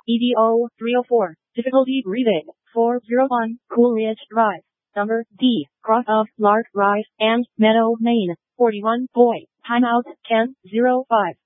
EDO 304. Difficulty breathing. 401. Coolidge Drive. Number D. Cross of Lark Rise and Meadow, Maine. 41. Boy. Timeout 10:05.